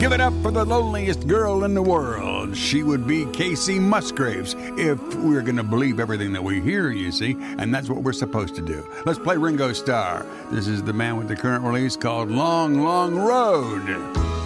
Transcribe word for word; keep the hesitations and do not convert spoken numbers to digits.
Give it up for the loneliest girl in the world. She would be Casey Musgraves, if we're going to believe everything that we hear, you see, and that's what we're supposed to do. Let's play Ringo Starr. This is the man with the current release called Long, Long Road.